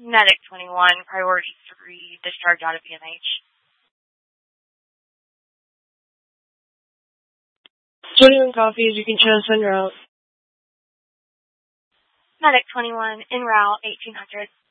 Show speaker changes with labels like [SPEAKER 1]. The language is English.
[SPEAKER 1] Medic 21, priority 3, discharge out of PMH.
[SPEAKER 2] 21 copies, you can transfer en route.
[SPEAKER 1] Medic 21, en route, 1800.